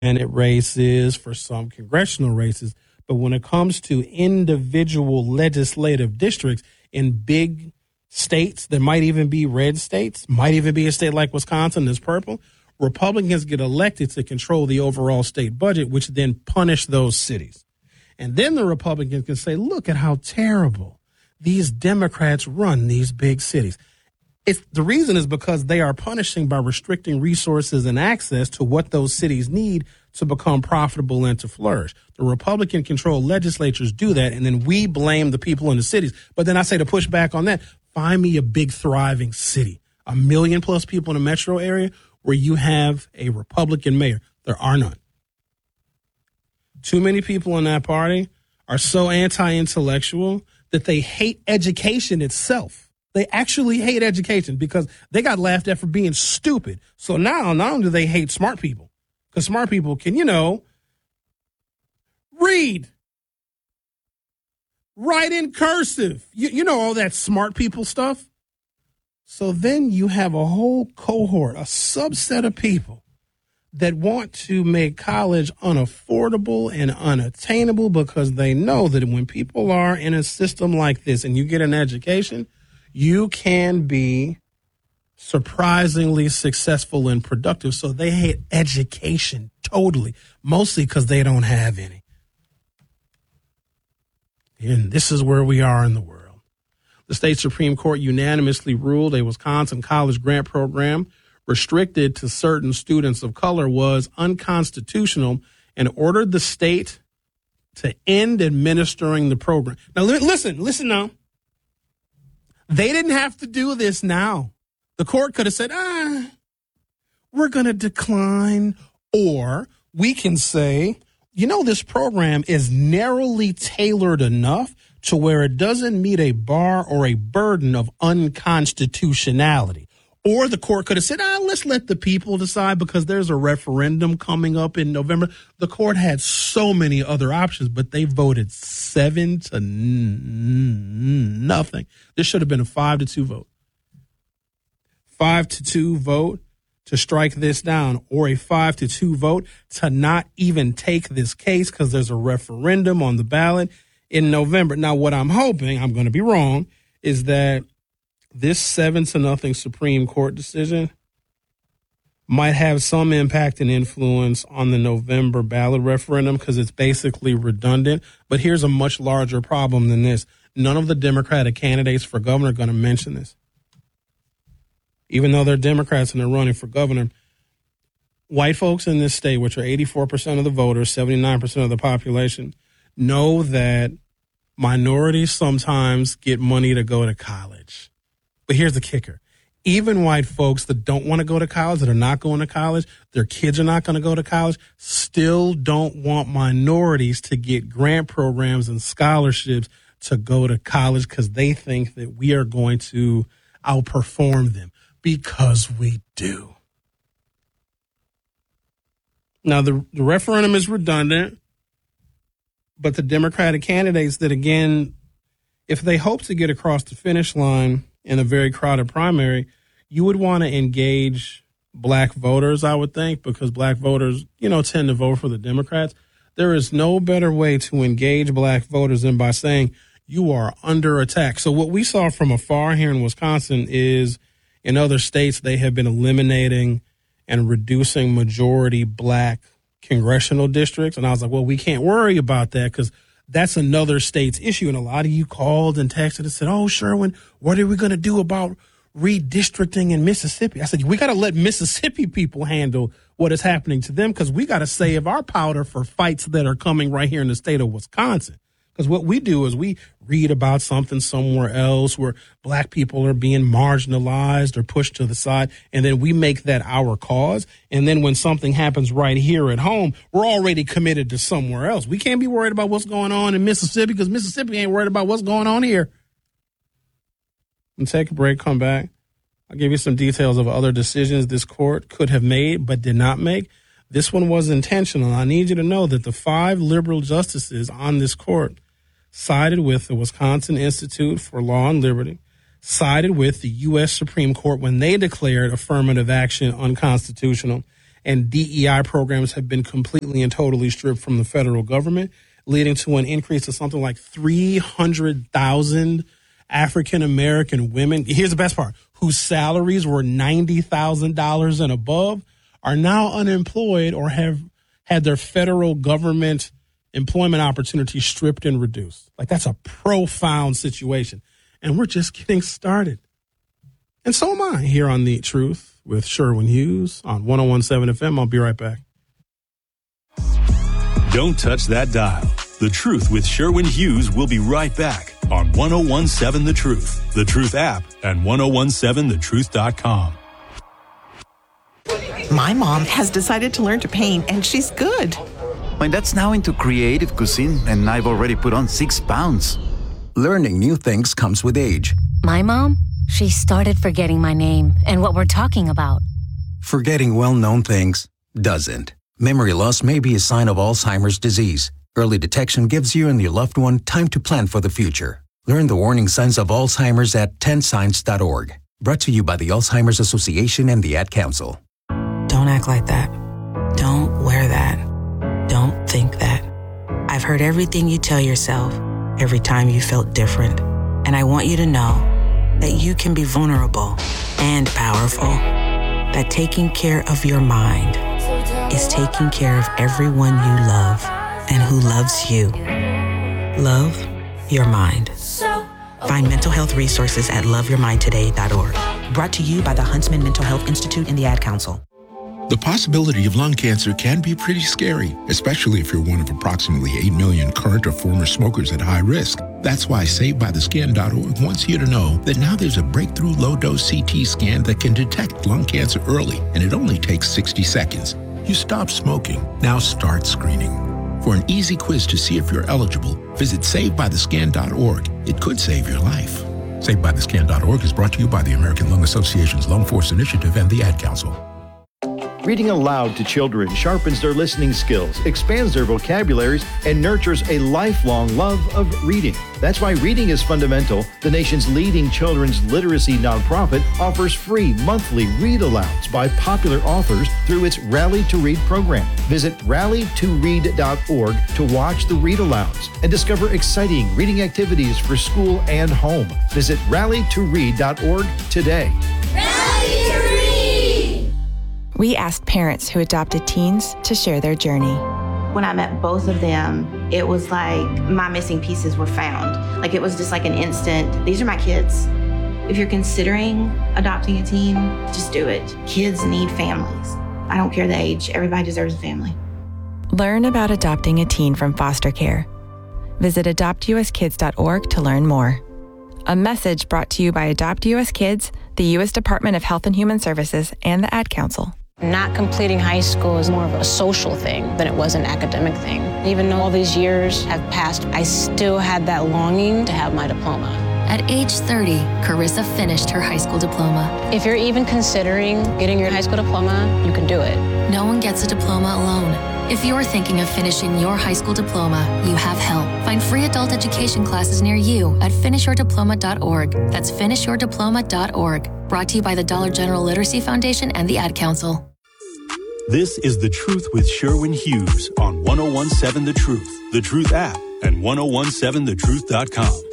races, for some congressional races. But when it comes to individual legislative districts in big states that might even be red states, might even be a state like Wisconsin that's purple, Republicans get elected to control the overall state budget, which then punish those cities. And then the Republicans can say, look at how terrible these Democrats run these big cities. The reason is because they are punishing by restricting resources and access to what those cities need to become profitable and to flourish. The Republican-controlled legislatures do that, and then we blame the people in the cities. But then I say to push back on that, find me a big, thriving city, 1 million plus people in a metro area where you have a Republican mayor. There are none. Too many people in that party are so anti-intellectual that they hate education itself. They actually hate education because they got laughed at for being stupid. So now, not only do they hate smart people, because smart people can, read, write in cursive, you know, all that smart people stuff. So then you have a whole cohort, a subset of people that want to make college unaffordable and unattainable because they know that when people are in a system like this and you get an education, you can be surprisingly successful and productive. So they hate education totally, mostly because they don't have any. And this is where we are in the world. The state Supreme Court unanimously ruled a Wisconsin college grant program restricted to certain students of color was unconstitutional and ordered the state to end administering the program. Now, listen now. They didn't have to do this now. The court could have said, we're going to decline, or we can say, this program is narrowly tailored enough to where it doesn't meet a bar or a burden of unconstitutionality. Or the court could have said, let's let the people decide because there's a referendum coming up in November. The court had so many other options, but they voted 7-0. This should have been a 5-2 vote. 5-2 vote to strike this down, or a 5-2 vote to not even take this case because there's a referendum on the ballot in November. Now, what I'm hoping, I'm going to be wrong, is that this 7-0 Supreme Court decision might have some impact and influence on the November ballot referendum because it's basically redundant. But here's a much larger problem than this. None of the Democratic candidates for governor are going to mention this. Even though they're Democrats and they're running for governor, white folks in this state, which are 84% of the voters, 79% of the population, know that minorities sometimes get money to go to college. But here's the kicker. Even white folks that don't want to go to college, that are not going to college, their kids are not going to go to college, still don't want minorities to get grant programs and scholarships to go to college because they think that we are going to outperform them, because we do. Now, the referendum is redundant, but the Democratic candidates that, again, if they hope to get across the finish line in a very crowded primary, you would want to engage black voters, I would think, because black voters, tend to vote for the Democrats. There is no better way to engage black voters than by saying you are under attack. So what we saw from afar here in Wisconsin is in other states, they have been eliminating and reducing majority black congressional districts. And I was like, well, we can't worry about that because that's another state's issue. And a lot of you called and texted and said, oh, Sherwin, what are we going to do about redistricting in Mississippi? I said, we got to let Mississippi people handle what is happening to them because we got to save our powder for fights that are coming right here in the state of Wisconsin. Because what we do is we read about something somewhere else where black people are being marginalized or pushed to the side, and then we make that our cause. And then when something happens right here at home, we're already committed to somewhere else. We can't be worried about what's going on in Mississippi because Mississippi ain't worried about what's going on here. And take a break, come back. I'll give you some details of other decisions this court could have made but did not make. This one was intentional. I need you to know that the 5 liberal justices on this court sided with the Wisconsin Institute for Law and Liberty, sided with the U.S. Supreme Court when they declared affirmative action unconstitutional, and DEI programs have been completely and totally stripped from the federal government, leading to an increase of something like 300,000 African American women. Here's the best part, whose salaries were $90,000 and above are now unemployed or have had their federal government employment opportunities stripped and reduced. Like, that's a profound situation. And we're just getting started. And so am I here on The Truth with Sherwin Hughes on 101.7 FM. I'll be right back. Don't touch that dial. The Truth with Sherwin Hughes will be right back on 101.7 The Truth, The Truth app, and 1017thetruth.com. My mom has decided to learn to paint, and she's good. My dad's now into creative cuisine, and I've already put on 6 pounds. Learning new things comes with age. My mom, she started forgetting my name and what we're talking about. Forgetting well-known things doesn't. Memory loss may be a sign of Alzheimer's disease. Early detection gives you and your loved one time to plan for the future. Learn the warning signs of Alzheimer's at 10signs.org. Brought to you by the Alzheimer's Association and the Ad Council. Don't act like that. Don't wear that. Don't think that. I've heard everything you tell yourself every time you felt different. And I want you to know that you can be vulnerable and powerful. That taking care of your mind is taking care of everyone you love and who loves you. Love your mind. Find mental health resources at loveyourmindtoday.org. Brought to you by the Huntsman Mental Health Institute and the Ad Council. The possibility of lung cancer can be pretty scary, especially if you're one of approximately 8 million current or former smokers at high risk. That's why SaveByTheScan.org wants you to know that now there's a breakthrough low-dose CT scan that can detect lung cancer early, and it only takes 60 seconds. You stop smoking, now start screening. For an easy quiz to see if you're eligible, visit SaveByTheScan.org. It could save your life. SaveByTheScan.org is brought to you by the American Lung Association's Lung Force Initiative and the Ad Council. Reading aloud to children sharpens their listening skills, expands their vocabularies, and nurtures a lifelong love of reading. That's why Reading is Fundamental, the nation's leading children's literacy nonprofit, offers free monthly read-alouds by popular authors through its Rally to Read program. Visit rallytoread.org to watch the read-alouds and discover exciting reading activities for school and home. Visit rallytoread.org today. Rally to Read! We asked parents who adopted teens to share their journey. When I met both of them, it was like my missing pieces were found. Like, it was just like an instant, these are my kids. If you're considering adopting a teen, just do it. Kids need families. I don't care the age, everybody deserves a family. Learn about adopting a teen from foster care. Visit adoptuskids.org to learn more. A message brought to you by Adopt US Kids, the U.S. Department of Health and Human Services, and the Ad Council. Not completing high school is more of a social thing than it was an academic thing. Even though all these years have passed, I still had that longing to have my diploma. At age 30, Carissa finished her high school diploma. If you're even considering getting your high school diploma, you can do it. No one gets a diploma alone. If you're thinking of finishing your high school diploma, you have help. Find free adult education classes near you at finishyourdiploma.org. That's finishyourdiploma.org. Brought to you by the Dollar General Literacy Foundation and the Ad Council. This is The Truth with Sherwin Hughes on 1017 The Truth, The Truth app, and 1017thetruth.com.